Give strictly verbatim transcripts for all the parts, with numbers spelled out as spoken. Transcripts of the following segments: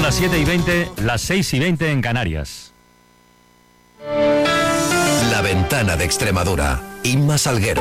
las siete y veinte, las seis y veinte en Canarias. La Ventana de Extremadura. Inma Salguero.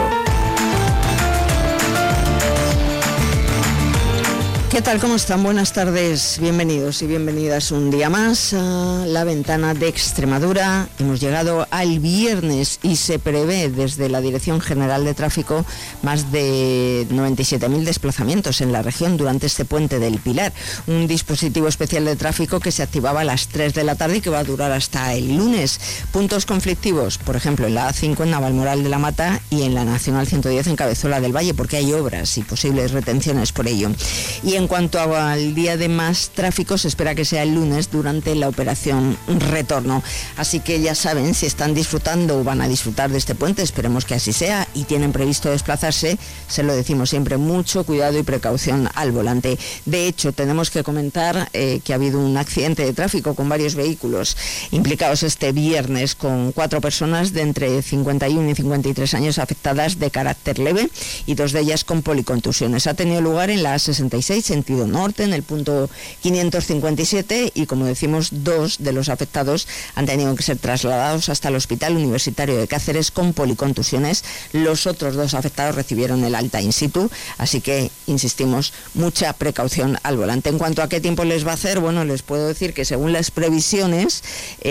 ¿Qué tal? ¿Cómo están? Buenas tardes, bienvenidos y bienvenidas un día más a La Ventana de Extremadura. Hemos llegado al viernes y se prevé desde la Dirección General de Tráfico más de noventa y siete mil desplazamientos en la región durante este puente del Pilar. Un dispositivo especial de tráfico que se activaba a las tres de la tarde y que va a durar hasta el lunes. Puntos conflictivos, por ejemplo, en la A cinco en Navalmoral de la Mata y en la Nacional ciento diez en Cabezuela del Valle, porque hay obras y posibles retenciones por ello. Y en En cuanto al día de más tráfico, se espera que sea el lunes durante la operación Retorno. Así que ya saben, si están disfrutando o van a disfrutar de este puente, esperemos que así sea, y tienen previsto desplazarse, se lo decimos siempre, mucho cuidado y precaución al volante. De hecho, tenemos que comentar eh, que ha habido un accidente de tráfico con varios vehículos implicados este viernes, con cuatro personas de entre cincuenta y uno y cincuenta y tres años afectadas de carácter leve y dos de ellas con policontusiones. Ha tenido lugar en la A sesenta y seis, sentido norte, en el punto quinientos cincuenta y siete, y como decimos, dos de los afectados han tenido que ser trasladados hasta el Hospital Universitario de Cáceres con policontusiones. Los otros dos afectados recibieron el alta in situ, así que, insistimos, mucha precaución al volante. En cuanto a qué tiempo les va a hacer, bueno, les puedo decir que según las previsiones,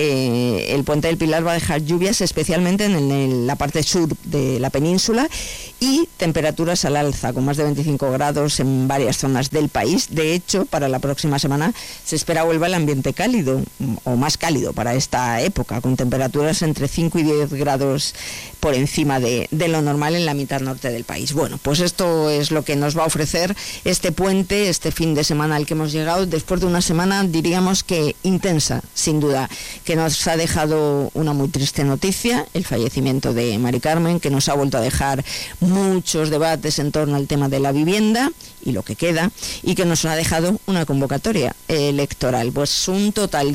eh, el puente del Pilar va a dejar lluvias, especialmente en, el, la parte sur de la península, y temperaturas al alza, con más de veinticinco grados en varias zonas del país. De hecho, para la próxima semana se espera vuelva el ambiente cálido, o más cálido para esta época, con temperaturas entre cinco y diez grados por encima de, de lo normal en la mitad norte del país. Bueno, pues esto es lo que nos va a ofrecer este puente, este fin de semana al que hemos llegado, después de una semana, diríamos que intensa, sin duda, que nos ha dejado una muy triste noticia, el fallecimiento de Mari Carmen, que nos ha vuelto a dejar muchos debates en torno al tema de la vivienda y lo que queda, y que nos ha dejado una convocatoria electoral. Pues un total de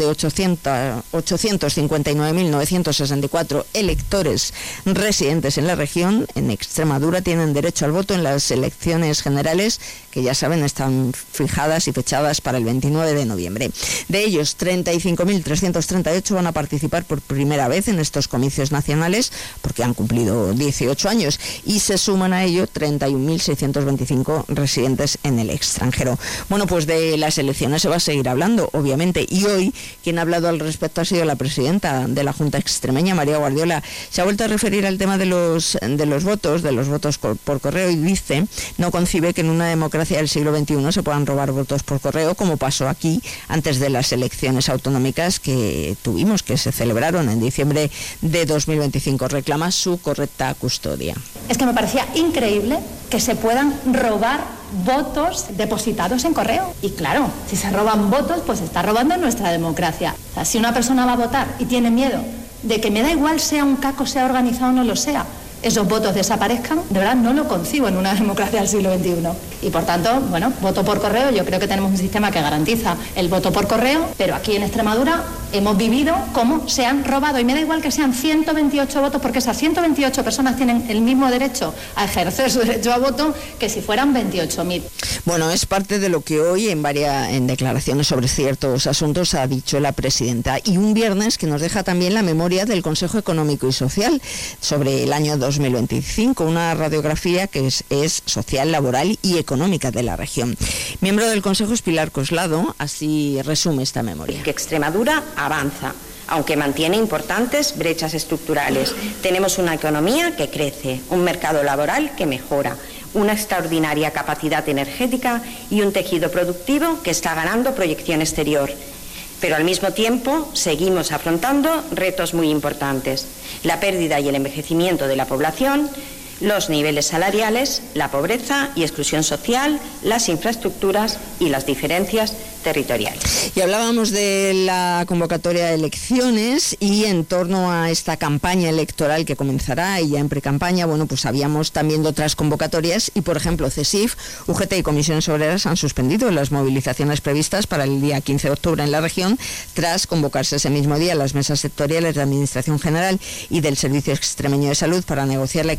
ochocientos cincuenta y nueve mil novecientos sesenta y cuatro electores residentes en la región, en Extremadura, tienen derecho al voto en las elecciones generales, que ya saben están fijadas y fechadas para el veintinueve de noviembre. De ellos, treinta y cinco mil trescientos treinta y ocho van a participar por primera vez en estos comicios nacionales, porque han cumplido dieciocho años, y se suman a ello treinta y un mil seiscientos veinticinco residentes en el extranjero. Bueno, pues de las elecciones se va a seguir hablando, obviamente, y hoy quien ha hablado al respecto ha sido la presidenta de la Junta Extremeña, María Guardiola. Se ha vuelto a referir al tema de los, de los votos, de los votos por correo, y dice, no concibe que en una democracia del siglo veintiuno se puedan robar votos por correo, como pasó aquí antes de las elecciones autonómicas que tuvimos, que se celebraron en diciembre de dos mil veinticinco. Reclama su correcta custodia. Es que me parecía increíble que se puedan robar votos depositados en correo. Y claro, si se roban votos, pues se está robando nuestra democracia. O sea, si una persona va a votar y tiene miedo de que me da igual sea un caco, sea organizado o no lo sea, esos votos desaparezcan, de verdad no lo concibo en una democracia del siglo veintiuno. Y por tanto, bueno, voto por correo, yo creo que tenemos un sistema que garantiza el voto por correo, pero aquí en Extremadura hemos vivido cómo se han robado, y me da igual que sean ciento veintiocho votos, porque esas ciento veintiocho personas tienen el mismo derecho a ejercer su derecho a voto que si fueran veintiocho mil. Bueno, es parte de lo que hoy en varias en declaraciones sobre ciertos asuntos ha dicho la presidenta, y un viernes que nos deja también la memoria del Consejo Económico y Social sobre el año dos mil veinticinco, una radiografía que es, es social, laboral y económica de la región. Miembro del Consejo es Pilar Coslado, así resume esta memoria. Que Extremadura avanza, aunque mantiene importantes brechas estructurales. Tenemos una economía que crece, un mercado laboral que mejora, una extraordinaria capacidad energética y un tejido productivo que está ganando proyección exterior. Pero al mismo tiempo seguimos afrontando retos muy importantes: la pérdida y el envejecimiento de la población, los niveles salariales, la pobreza y exclusión social, las infraestructuras y las diferencias territoriales. Y hablábamos de la convocatoria de elecciones, y en torno a esta campaña electoral que comenzará, y ya en precampaña, bueno, pues habíamos también de otras convocatorias, y por ejemplo CESIF, U G T y Comisiones Obreras han suspendido las movilizaciones previstas para el día quince de octubre en la región, tras convocarse ese mismo día las mesas sectoriales de Administración General y del Servicio Extremeño de Salud para negociar la equiparación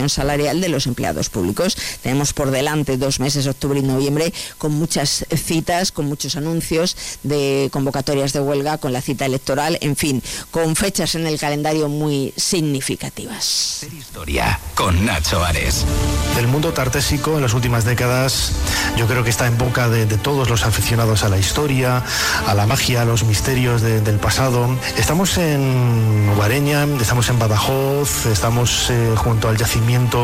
salarial de los empleados públicos. Tenemos por delante dos meses, octubre y noviembre, con muchas citas, con muchos anuncios de convocatorias de huelga, con la cita electoral, en fin, con fechas en el calendario muy significativas. Ser historia con Nacho Ares. El mundo tartésico en las últimas décadas yo creo que está en boca de, de todos los aficionados a la historia, a la magia, a los misterios de, del pasado. Estamos en Guareña, estamos en Badajoz, estamos eh, junto al yacimiento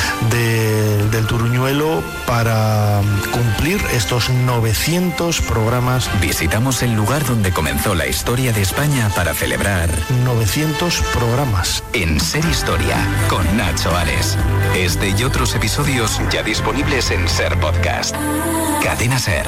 de, del Turuñuelo para cumplir estos novecientos programas. Visitamos el lugar donde comenzó la historia de España para celebrar novecientos programas. En Ser Historia con Nacho Ares. Este y otros episodios ya disponibles en Ser Podcast. Cadena Ser.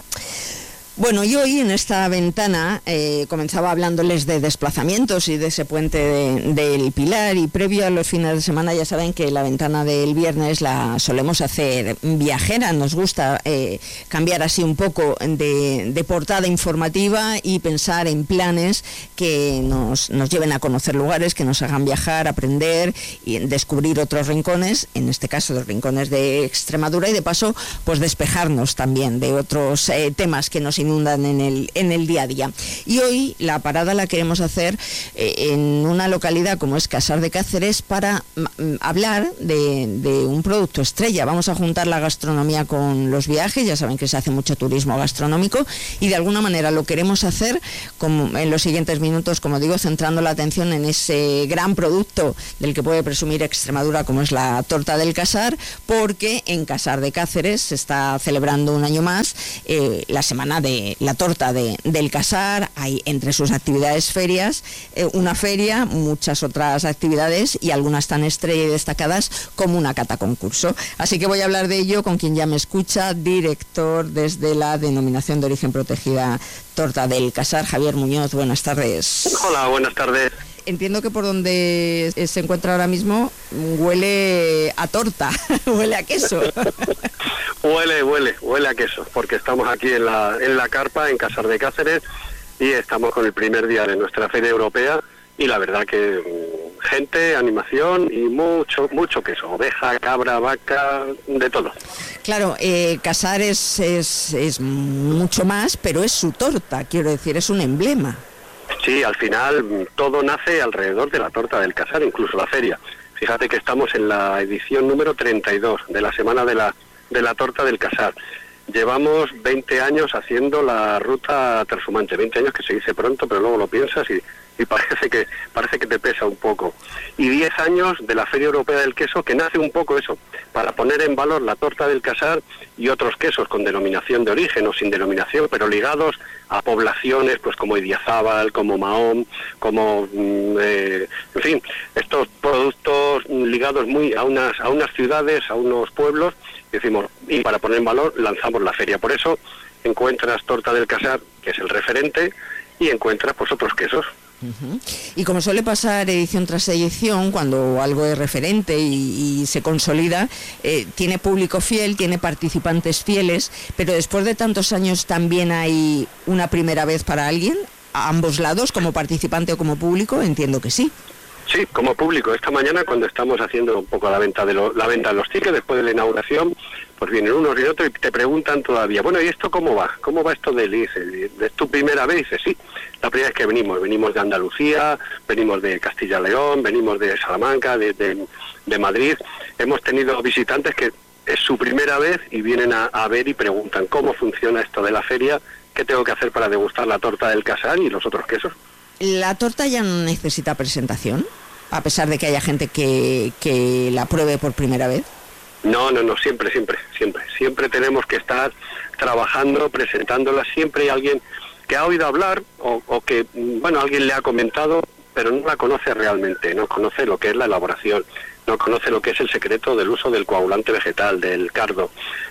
Bueno, y hoy en esta ventana eh, comenzaba hablándoles de desplazamientos y de ese puente de, del Pilar, y previo a los fines de semana ya saben que la ventana del viernes la solemos hacer viajera. Nos gusta eh, cambiar así un poco de, de portada informativa y pensar en planes que nos, nos lleven a conocer lugares, que nos hagan viajar, aprender y descubrir otros rincones, en este caso los rincones de Extremadura, y de paso pues despejarnos también de otros eh, temas que nos inundan en el, en el día a día. Y hoy la parada la queremos hacer eh, en una localidad como es Casar de Cáceres para m- hablar de, de un producto estrella. Vamos a juntar la gastronomía con los viajes, ya saben que se hace mucho turismo gastronómico, y de alguna manera lo queremos hacer como en los siguientes minutos, como digo, centrando la atención en ese gran producto del que puede presumir Extremadura, como es la torta del Casar, porque en Casar de Cáceres se está celebrando un año más eh, la semana de la torta de, del Casar. Hay entre sus actividades ferias, eh, una feria, muchas otras actividades y algunas tan estrella y destacadas como una cata concurso. Así que voy a hablar de ello con quien ya me escucha, director desde la Denominación de Origen Protegida Torta del Casar, Javier Muñoz. Buenas tardes. Hola, buenas tardes. Entiendo que por donde se encuentra ahora mismo huele a torta, huele a queso. Huele, huele, huele a queso, porque estamos aquí en la en la carpa, en Casar de Cáceres, y estamos con el primer día de nuestra feria europea, y la verdad que mmm, gente, animación y mucho, mucho queso, oveja, cabra, vaca, de todo. Claro, eh, Casar es, es, es mucho más, pero es su torta, quiero decir, es un emblema. Sí, al final todo nace alrededor de la torta del Casar, incluso la feria. Fíjate que estamos en la edición número treinta y dos de la Semana de la, de la Torta del Casar. Llevamos veinte años haciendo la ruta trashumante, veinte años que se dice pronto, pero luego lo piensas y, y parece que parece que te pesa un poco. Y diez años de la Feria Europea del Queso, que nace un poco eso, para poner en valor la torta del Casar y otros quesos con denominación de origen o sin denominación, pero ligados a poblaciones pues como Idiazábal, como Mahón, como eh, en fin, estos productos ligados muy a unas a unas ciudades, a unos pueblos. Decimos, y para poner en valor lanzamos la feria. Por eso encuentras torta del Casar, que es el referente, y encuentras pues otros quesos. Uh-huh. Y como suele pasar edición tras edición, cuando algo es referente y, y se consolida, eh, tiene público fiel, tiene participantes fieles, pero después de tantos años también hay una primera vez para alguien, a ambos lados, como participante o como público, entiendo que sí. Sí, como público. Esta mañana, cuando estamos haciendo un poco la venta de lo, la venta de los tickets después de la inauguración, pues vienen unos y otros y te preguntan todavía, bueno, ¿y esto cómo va? ¿Cómo va esto del I C E? ¿Es tu primera vez? Dice, sí, la primera vez que venimos. Venimos de Andalucía, venimos de Castilla y León, venimos de Salamanca, de, de, de Madrid. Hemos tenido visitantes que es su primera vez y vienen a, a ver y preguntan cómo funciona esto de la feria, qué tengo que hacer para degustar la torta del Casar y los otros quesos. ¿La torta ya no necesita presentación, a pesar de que haya gente que, que la pruebe por primera vez? No, no, no, siempre, siempre, siempre. Siempre tenemos que estar trabajando, presentándola. Siempre hay alguien que ha oído hablar o, o que, bueno, alguien le ha comentado, pero no la conoce realmente, no conoce lo que es la elaboración, no conoce lo que es el secreto del uso del coagulante vegetal, del cardo.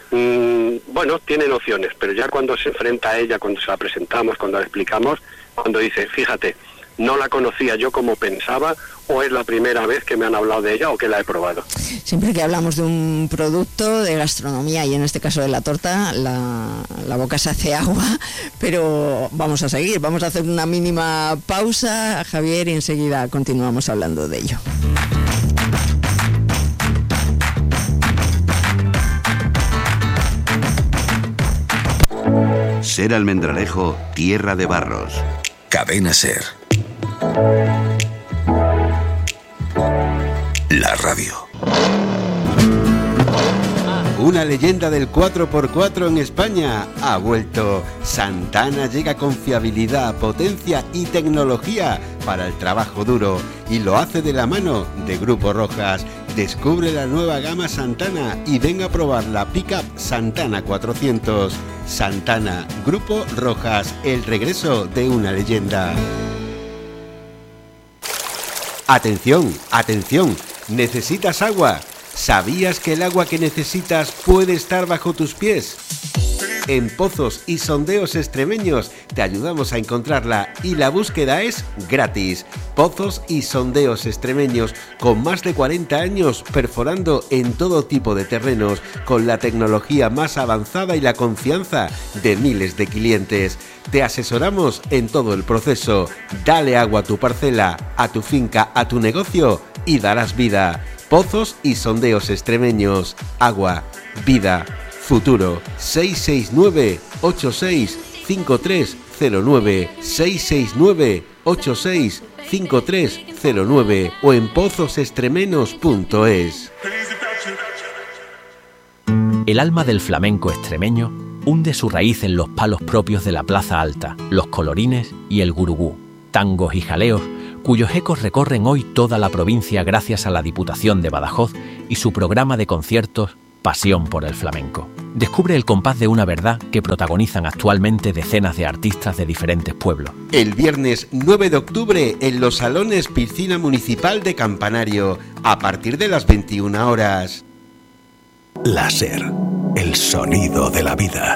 Mm, bueno, tiene nociones, pero ya cuando se enfrenta a ella, cuando se la presentamos, cuando la explicamos, cuando dice, fíjate, no la conocía yo como pensaba, o es la primera vez que me han hablado de ella o que la he probado. Siempre que hablamos de un producto de gastronomía, y en este caso de la torta, la, la boca se hace agua, pero vamos a seguir, vamos a hacer una mínima pausa, Javier, y enseguida continuamos hablando de ello. Ser Almendralejo, tierra de barros. Cadena Ser. La radio. Una leyenda del cuatro por cuatro en España ha vuelto. Santana llega con fiabilidad, potencia y tecnología para el trabajo duro y lo hace de la mano de Grupo Rojas. Descubre la nueva gama Santana y ven a probar la Pickup Santana cuatrocientos. Santana, Grupo Rojas, el regreso de una leyenda. Atención, atención, ¿necesitas agua? ¿Sabías que el agua que necesitas puede estar bajo tus pies? En Pozos y Sondeos Extremeños te ayudamos a encontrarla y la búsqueda es gratis. Pozos y Sondeos Extremeños, con más de cuarenta años perforando en todo tipo de terrenos, con la tecnología más avanzada y la confianza de miles de clientes. Te asesoramos en todo el proceso. Dale agua a tu parcela, a tu finca, a tu negocio y darás vida. Pozos y Sondeos Extremeños. Agua, vida, futuro. seis seis nueve, ocho seis, cinco tres cero nueve, seis seis nueve, ocho seis, cinco tres cero nueve o en pozos extremenos punto es. El alma del flamenco extremeño hunde su raíz en los palos propios de la Plaza Alta, los colorines y el gurugú, tangos y jaleos cuyos ecos recorren hoy toda la provincia gracias a la Diputación de Badajoz y su programa de conciertos Pasión por el Flamenco. Descubre el compás de una verdad que protagonizan actualmente decenas de artistas de diferentes pueblos. El viernes nueve de octubre en los salones Piscina Municipal de Campanario, a partir de las veintiuna horas. Láser, el sonido de la vida.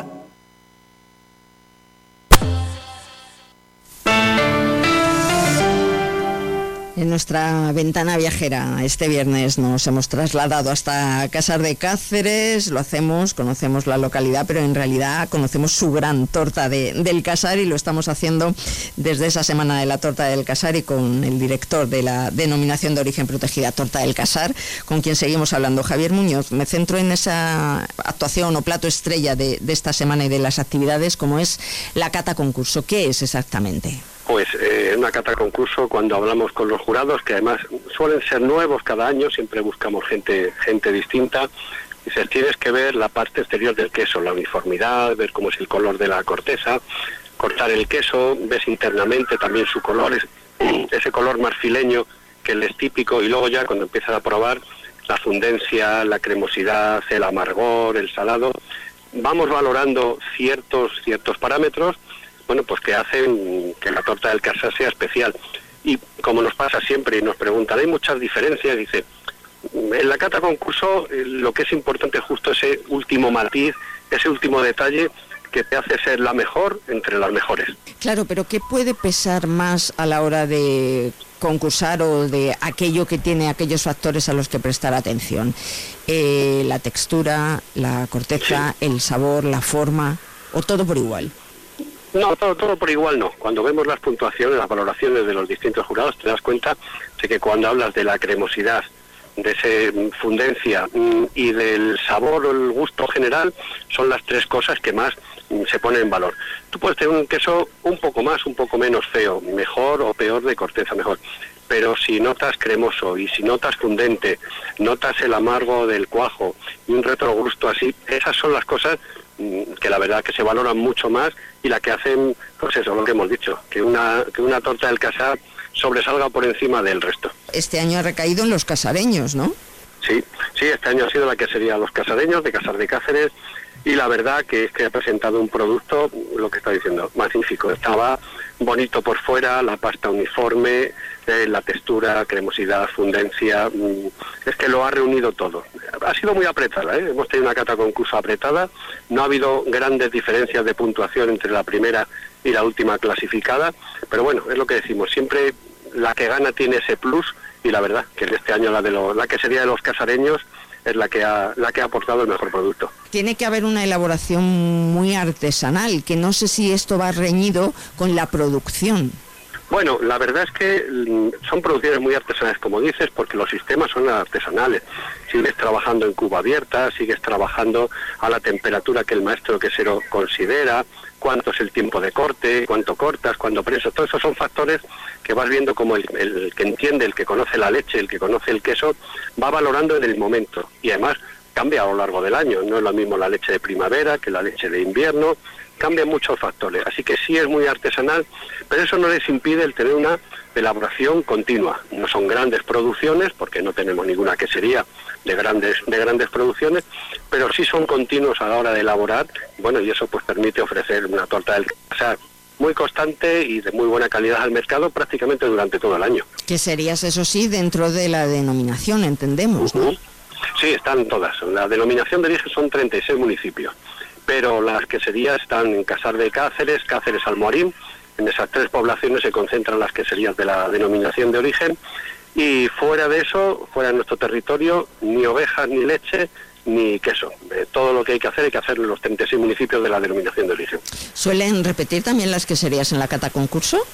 En nuestra ventana viajera este viernes nos hemos trasladado hasta Casar de Cáceres, lo hacemos, conocemos la localidad, pero en realidad conocemos su gran torta de, del Casar y lo estamos haciendo desde esa semana de la torta del Casar y con el director de la denominación de origen protegida Torta del Casar, con quien seguimos hablando, Javier Muñoz. Me centro en esa actuación o plato estrella de, de esta semana y de las actividades, como es la cata concurso. ¿Qué es exactamente? Pues eh, una cata concurso, cuando hablamos con los jurados, que además suelen ser nuevos cada año, siempre buscamos gente gente distinta, dices, tienes que ver la parte exterior del queso, la uniformidad, ver cómo es el color de la corteza, cortar el queso, ves internamente también su color, es, ese color marfileño que le es típico, y luego ya cuando empiezas a probar la fundencia, la cremosidad, el amargor, el salado, vamos valorando ciertos ciertos parámetros, bueno, pues que hacen que la torta del Casar sea especial. Y como nos pasa siempre y nos preguntan, hay muchas diferencias, dice, en la cata concurso eh, lo que es importante es justo ese último matiz, ese último detalle que te hace ser la mejor entre las mejores. Claro, pero ¿qué puede pesar más a la hora de concursar o de aquello que tiene aquellos factores a los que prestar atención? Eh, la textura, la corteza, sí. El sabor, la forma, o todo por igual. No, todo, todo por igual no. Cuando vemos las puntuaciones, las valoraciones de los distintos jurados, te das cuenta de que cuando hablas de la cremosidad, de esa fundencia y del sabor o el gusto general, son las tres cosas que más se ponen en valor. Tú puedes tener un queso un poco más, un poco menos feo, mejor o peor de corteza, mejor. Pero si notas cremoso y si notas fundente, notas el amargo del cuajo y un retrogusto así, esas son las cosas que la verdad que se valoran mucho más y la que hacen, pues eso, lo que hemos dicho, que una que una torta del Casar sobresalga por encima del resto. Este año ha recaído en los casareños, ¿no? Sí, sí, este año ha sido la que sería los casareños de Casar de Cáceres, y la verdad que es que ha presentado un producto, lo que está diciendo, magnífico. Estaba bonito por fuera, la pasta uniforme, eh, la textura, cremosidad, fundencia, mmm, es que lo ha reunido todo. Ha sido muy apretada, ¿eh? Hemos tenido una cata concurso apretada, no ha habido grandes diferencias de puntuación entre la primera y la última clasificada, pero bueno, es lo que decimos, siempre la que gana tiene ese plus, y la verdad que este año la de lo, la que sería de los casareños es la que ha la que ha aportado el mejor producto. Tiene que haber una elaboración muy artesanal, que no sé si esto va reñido con la producción. Bueno, la verdad es que son producciones muy artesanales, como dices, porque los sistemas son artesanales. Sigues trabajando en cuba abierta, sigues trabajando a la temperatura que el maestro quesero considera, cuánto es el tiempo de corte, cuánto cortas, cuándo presas, todos esos son factores que vas viendo como el, el que entiende, el que conoce la leche, el que conoce el queso, va valorando en el momento, y además cambia a lo largo del año, no es lo mismo la leche de primavera que la leche de invierno, cambian muchos factores, así que sí es muy artesanal, pero eso no les impide el tener una elaboración continua. No son grandes producciones, porque no tenemos ninguna quesería de grandes de grandes producciones, pero sí son continuos a la hora de elaborar, bueno, y eso pues permite ofrecer una torta del casar muy constante y de muy buena calidad al mercado prácticamente durante todo el año. Queserías, eso sí, dentro de la denominación, entendemos, ¿no? Uh-huh. Sí, están todas. La denominación de origen son treinta y seis municipios, pero las queserías están en Casar de Cáceres, Cáceres Almorín. En esas tres poblaciones se concentran las queserías de la denominación de origen, y fuera de eso, fuera de nuestro territorio, ni ovejas, ni leche, ni queso. Eh, todo lo que hay que hacer hay que hacerlo en los treinta y seis municipios de la denominación de origen. ¿Suelen repetir también las queserías en la cata concurso?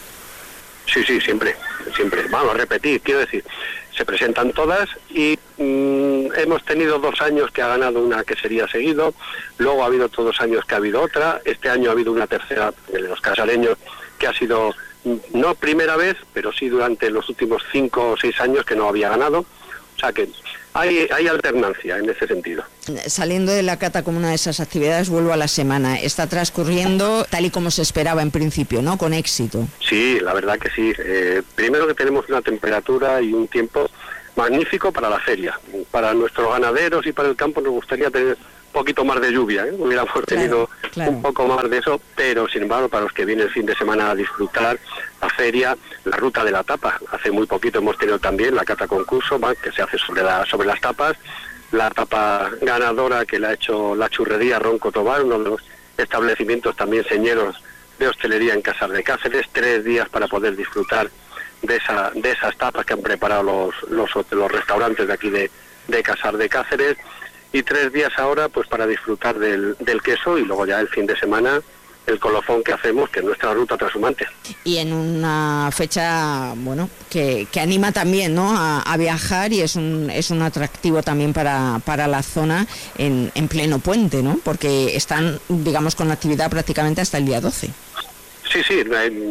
Sí, sí, siempre, siempre. Vamos a repetir, quiero decir, se presentan todas y mmm, hemos tenido dos años que ha ganado una quesería seguido, luego ha habido otros dos años que ha habido otra, este año ha habido una tercera de los casareños que ha sido, no primera vez, pero sí durante los últimos cinco o seis años que no había ganado, o sea que hay, hay alternancia en ese sentido. Saliendo de la cata como una de esas actividades, vuelvo a la semana. Está transcurriendo tal y como se esperaba en principio, ¿no? Con éxito. Sí, la verdad que sí. Eh, primero que tenemos una temperatura y un tiempo magnífico para la feria. Para nuestros ganaderos y para el campo nos gustaría tener un poquito más de lluvia, ¿eh? Hubiéramos claro, tenido claro. un poco más de eso, pero sin embargo para los que vienen el fin de semana a disfrutar la feria, la ruta de la tapa. Hace muy poquito hemos tenido también la cata concurso, ¿va? Que se hace sobre, la, sobre las tapas, la tapa ganadora que la ha hecho la churrería Ronco Tobar, uno de los establecimientos también señeros de hostelería en Casar de Cáceres, tres días para poder disfrutar de esa de esas tapas que han preparado los los, los restaurantes de aquí de, de Casar de Cáceres, y tres días ahora pues para disfrutar del, del queso, y luego ya el fin de semana el colofón que hacemos, que es nuestra ruta trashumante. Y en una fecha, bueno, que, que anima también, ¿no?, a, a viajar, y es un es un atractivo también para, para la zona en, en pleno puente, ¿no?, porque están, digamos, con actividad prácticamente hasta el día doce. Sí, sí,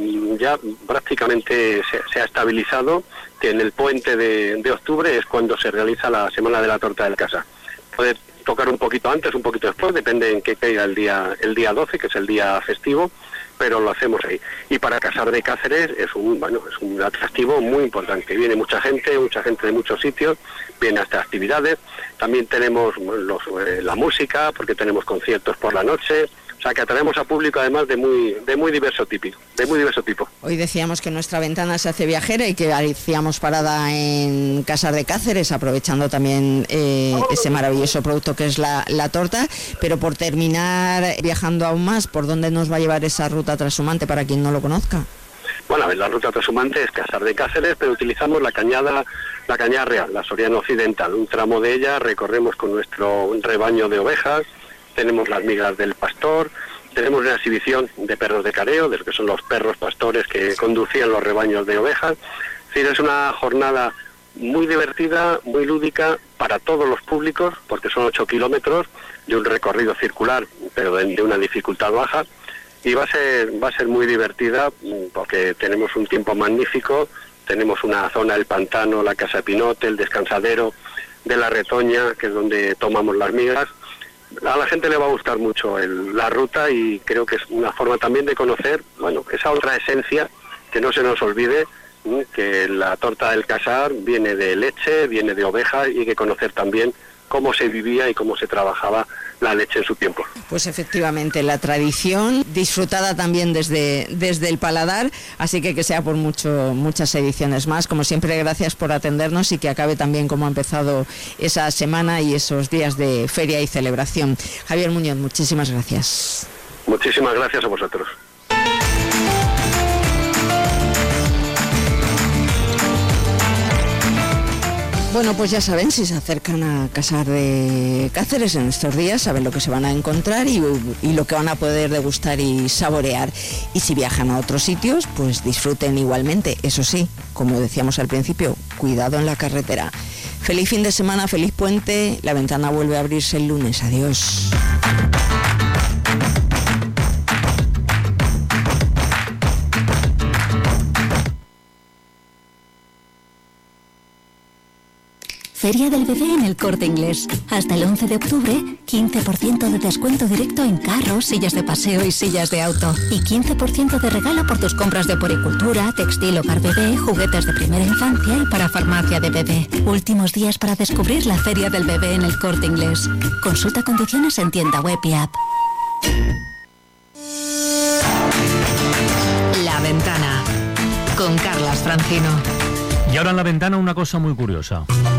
ya prácticamente se, se ha estabilizado, que en el puente de, de octubre es cuando se realiza la Semana de la Torta del Casar. Puede tocar un poquito antes, un poquito después, depende en qué caiga el día el día doce, que es el día festivo, pero lo hacemos ahí. Y para Casar de Cáceres es un bueno es un atractivo muy importante. Viene mucha gente, mucha gente de muchos sitios, viene a estas actividades. También tenemos los, eh, la música, porque tenemos conciertos por la noche. O sea, que atraemos a público además de muy de muy diverso tipo, de muy diverso tipo. Hoy decíamos que nuestra ventana se hace viajera y que hacíamos parada en Casar de Cáceres, aprovechando también eh, ese maravilloso producto que es la, la torta, pero por terminar viajando aún más, ¿por dónde nos va a llevar esa ruta trashumante para quien no lo conozca? Bueno, a ver, la ruta trashumante es Casar de Cáceres, pero utilizamos la cañada la cañada real, la Soriana Occidental. Un tramo de ella recorremos con nuestro rebaño de ovejas. Tenemos las migas del pastor, tenemos una exhibición de perros de careo, de lo que son los perros pastores que conducían los rebaños de ovejas. Es decir, es una jornada muy divertida, muy lúdica para todos los públicos, porque son ocho kilómetros de un recorrido circular, pero de, de una dificultad baja, y va a ser va a ser muy divertida porque tenemos un tiempo magnífico. Tenemos una zona del pantano, la Casa Pinote, el descansadero de la Retoña, que es donde tomamos las migas. A la gente le va a gustar mucho el, la ruta, y creo que es una forma también de conocer, bueno, esa otra esencia, que no se nos olvide, ¿sí?, que la torta del Casar viene de leche, viene de oveja, y hay que conocer también cómo se vivía y cómo se trabajaba la leche en su tiempo. Pues efectivamente, la tradición disfrutada también desde, desde el paladar, así que que sea por mucho muchas ediciones más. Como siempre, gracias por atendernos, y que acabe también como ha empezado esa semana y esos días de feria y celebración. Javier Muñoz, muchísimas gracias. Muchísimas gracias a vosotros. Bueno, pues ya saben, si se acercan a Casar de Cáceres en estos días, saben lo que se van a encontrar y, y lo que van a poder degustar y saborear. Y si viajan a otros sitios, pues disfruten igualmente. Eso sí, como decíamos al principio, cuidado en la carretera. Feliz fin de semana, feliz puente. La ventana vuelve a abrirse el lunes. Adiós. Feria del Bebé en El Corte Inglés. Hasta el once de octubre, quince por ciento de descuento directo en carros, sillas de paseo y sillas de auto. Y quince por ciento de regalo por tus compras de poricultura, textil, hogar bebé, juguetes de primera infancia y para farmacia de bebé. Últimos días para descubrir la Feria del Bebé en El Corte Inglés. Consulta condiciones en tienda web y app. La Ventana con Carlas Francino. Y ahora en La Ventana una cosa muy curiosa.